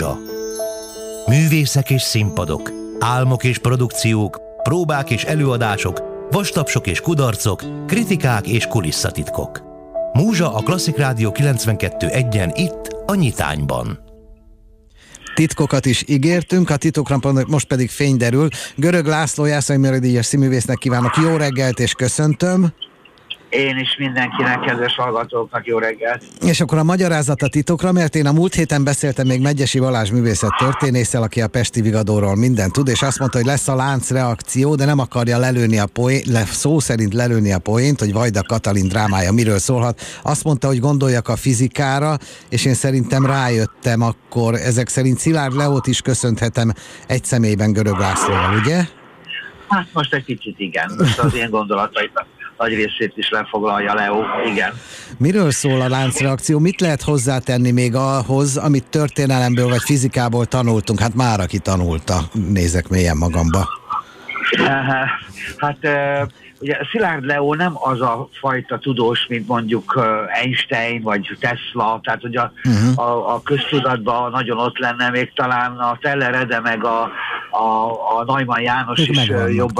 Múzsa. Művészek és színpadok, álmok és produkciók, próbák és előadások, vastapsok és kudarcok, kritikák és kulisszatitkok. Múzsa a Klasszik Rádió 92.1-en itt, a Nyitányban. Titkokat is ígértünk, a titokra most pedig fény derül. Görög László Jászai-díjas színművésznek kívánok jó reggelt és köszöntöm. Én is mindenkinek, kedves hallgatóknak jó reggelt. És akkor a magyarázat a titokra, mert én a múlt héten beszéltem még Megyesi Balázs művészet történésszel, aki a Pesti Vigadóról mindent tud, és azt mondta, hogy lesz a láncreakció, de nem akarja lelőni a szó szerint lelőni a poént, hogy Vajda Katalin drámája miről szólhat. Azt mondta, hogy gondoljak a fizikára, és én szerintem rájöttem akkor, ezek szerint Szilárd Leót is köszönhetem egy személyben Görög Lászlóval, ugye? Hát most egy kicsit igen, most az én gondolatait nagy részét is lefoglalja Leó, igen. Miről szól a láncreakció? Mit lehet hozzátenni még ahhoz, amit történelemből vagy fizikából tanultunk? Hát már aki tanulta, nézek mélyen magamba. Hát ugye Szilárd Leó nem az a fajta tudós, mint mondjuk Einstein vagy Tesla, tehát hogy a köztudatban nagyon ott lenne, még talán a Teller Ede meg a Neumann János is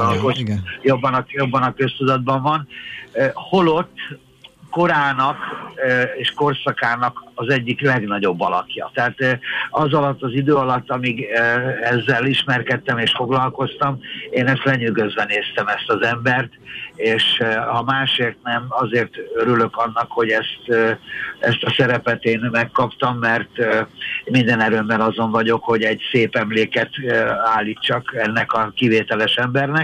jobban a köztudatban van. Holott korának és korszakának az egyik legnagyobb alakja. Tehát az alatt, az idő alatt, amíg ezzel ismerkedtem és foglalkoztam, én ezt lenyűgözve néztem ezt az embert, és ha másért nem, azért örülök annak, hogy ezt a szerepet én megkaptam, mert minden erőmben azon vagyok, hogy egy szép emléket állítsak ennek a kivételes embernek.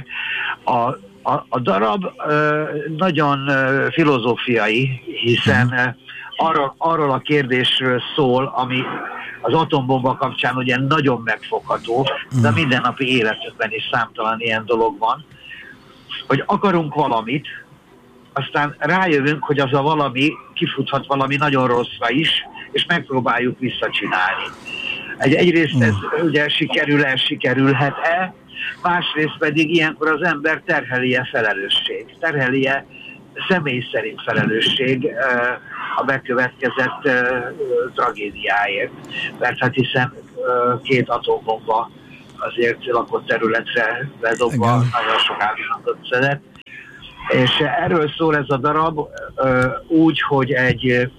A darab nagyon filozófiai, hiszen arról a kérdésről szól, ami az atombomba kapcsán ugye nagyon megfogható, de a mindennapi életünkben is számtalan ilyen dolog van, hogy akarunk valamit, aztán rájövünk, hogy az a valami kifuthat valami nagyon rosszra is, és megpróbáljuk visszacsinálni. Egyrészt ez ugye sikerülhet-e, másrészt pedig ilyenkor az ember terheli-e felelősség, terheli-e személy szerint felelősség a bekövetkezett tragédiáért. Mert hát hiszen 2 atombomba azért lakott területre bedobva nagyon sok áldozatot szedett. És erről szól ez a darab úgy, hogy egy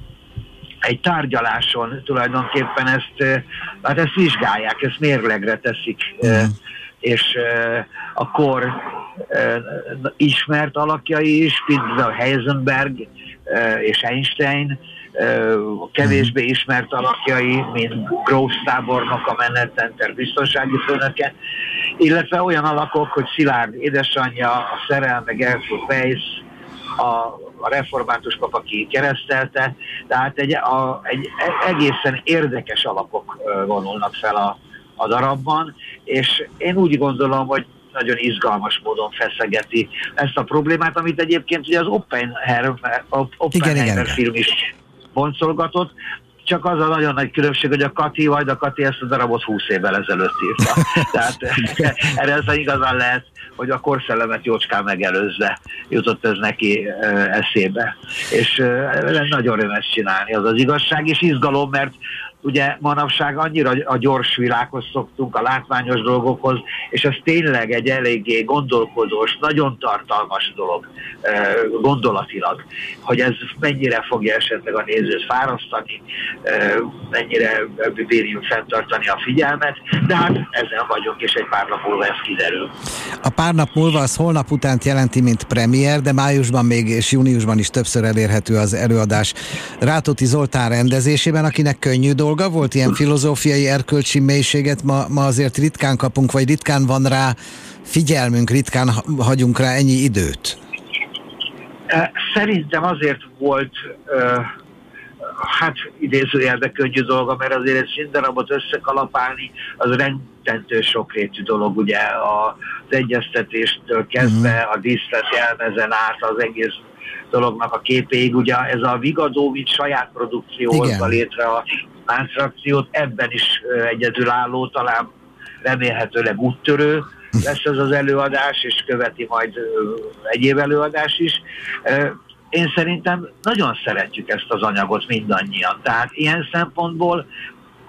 tárgyaláson tulajdonképpen ezt vizsgálják, ezt mérlegre teszik, és a kor ismert alakjai is, például Heisenberg és Einstein, kevésbé ismert alakjai, mint Groves tábornok, a Manhattan biztonsági főnöke, illetve olyan alakok, hogy Szilárd édesanyja, a szerelme Gertrud Weiss, a református pap, aki keresztelte, tehát egy egészen érdekes alakok vonulnak fel a darabban, és én úgy gondolom, hogy nagyon izgalmas módon feszegeti ezt a problémát, amit egyébként ugye az Oppenheimer film is boncolgatott, csak az a nagyon nagy különbség, hogy Vajda Kati ezt a darabot 20 évvel ezelőtt írta. Tehát erre az igazán lehet, hogy a korszellemet jócskán megelőzve jutott ez neki eszébe. És nagyon örömes csinálni, az az igazság, és izgalom, mert ugye manapság annyira a gyors világhoz szoktunk, a látványos dolgokhoz, és ez tényleg egy eléggé gondolkodós, nagyon tartalmas dolog, gondolatilag, hogy ez mennyire fogja esetleg a nézőt fárasztani, mennyire bírjunk fenntartani a figyelmet, de hát ezen vagyunk, és egy pár nap múlva ez kiderül. A pár nap múlva az holnap utánt jelenti, mint premier, de májusban még és júniusban is többször elérhető az előadás Rátóti Zoltán rendezésében, akinek könnyű dolga volt, ilyen filozófiai erkölcsi mélységet ma azért ritkán kapunk, vagy ritkán van rá figyelmünk, ritkán hagyunk rá ennyi időt. Szerintem azért volt idézőjelben könnyű dolga, mert azért egy színdarabot összekalapálni, az rettentő sokrétű dolog, ugye az egyeztetéstől kezdve a díszlet jelmezen át az egész dolognak a képéig, ugye ez a Vigadó, mint saját produkció hozza létre a láncreakciót, ebben is egyedülálló, talán remélhetőleg úttörő lesz ez az előadás, és követi majd egyéb előadás is. Én szerintem nagyon szeretjük ezt az anyagot mindannyian. Tehát ilyen szempontból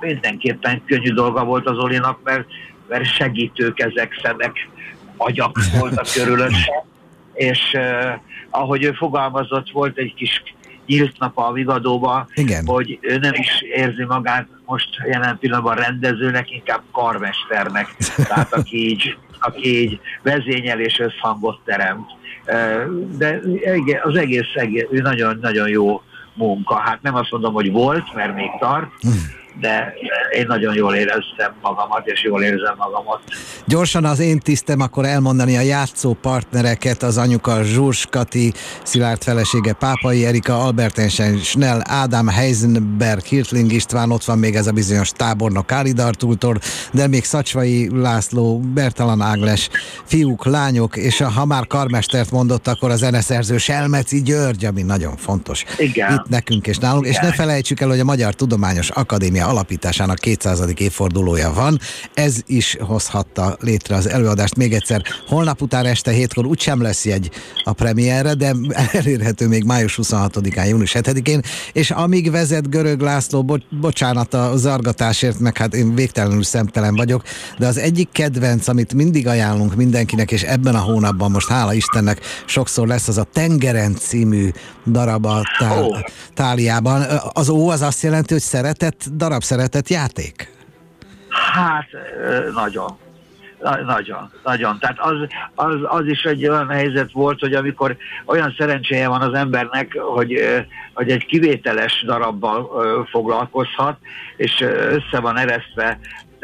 mindenképpen könnyű dolga volt az Olinak, mert segítő kezek, szemek, agyak voltak körülötte, és ahogy ő fogalmazott, volt egy kis nyílt nap a Vigadóban, hogy ő nem is érzi magát most jelen pillanatban rendezőnek, inkább karmesternek, tehát aki így vezényel és összhangot teremt. De az egész ő nagyon-nagyon jó munka. Hát nem azt mondom, hogy volt, mert még tart, de én nagyon jól éreztem magamat, és jól érzem magamat. Gyorsan az én tisztem akkor elmondani a játszó partnereket, az anyuka Zsurs Kati, Szilárd felesége Pápai Erika, Albert Einstein Schnell, Ádám Heisenberg, Hirtling István, ott van még ez a bizonyos tábornok Kárid Artúrtól, de még Szacsvai László, Bertalan Ágnes, fiúk, lányok, és ha már karmestert mondott, akkor a zeneszerző Selmeci György, ami nagyon fontos. Igen. Itt nekünk és nálunk, és ne felejtsük el, hogy a Magyar Tudományos Akadémia alapításának 200. évfordulója van. Ez is hozhatta létre az előadást. Még egyszer, holnap után este 7-kor úgysem lesz jegy a premierre, de elérhető még május 26-án, június 7-én, és amíg vezet Görög László, bocsánat a zargatásért, meg hát én végtelenül szemtelen vagyok, de az egyik kedvenc, amit mindig ajánlunk mindenkinek, és ebben a hónapban most hála Istennek sokszor lesz, az a Tengeren című darab a Táliában. Az Ó az azt jelenti, hogy darab szeretett játék? Hát nagyon. Tehát az is egy olyan helyzet volt, hogy amikor olyan szerencséje van az embernek, hogy egy kivételes darabbal foglalkozhat, és össze van eresztve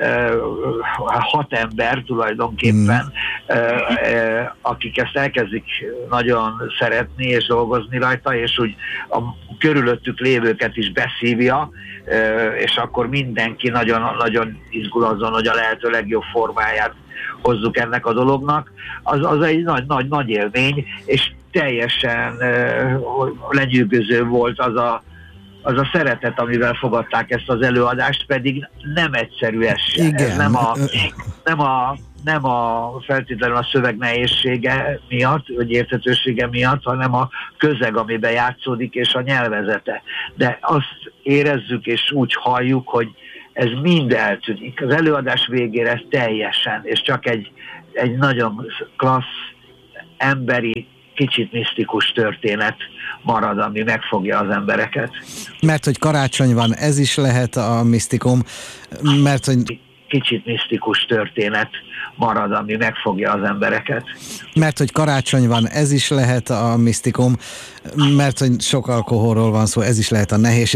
6 ember tulajdonképpen, akik ezt elkezdik nagyon szeretni és dolgozni rajta, és úgy a körülöttük lévőket is beszívja, és akkor mindenki nagyon izgul azon, hogy a lehető legjobb formáját hozzuk ennek a dolognak. Az egy nagy élmény, és teljesen lenyűgöző volt az a szeretet, amivel fogadták ezt az előadást, pedig nem egyszerű ez sem. Ez nem a feltétlenül a szöveg nehézsége miatt, vagy érthetősége miatt, hanem a közeg, amiben játszódik, és a nyelvezete. De azt érezzük, és úgy halljuk, hogy ez mind eltűnik. Az előadás végére teljesen, és csak egy nagyon klassz, emberi, kicsit misztikus történet marad, ami megfogja az embereket. Mert hogy karácsony van, ez is lehet a misztikum, mert hogy... Kicsit misztikus történet marad, ami megfogja az embereket. Mert hogy karácsony van, ez is lehet a misztikum, mert hogy sok alkoholról van szó, ez is lehet a nehéz.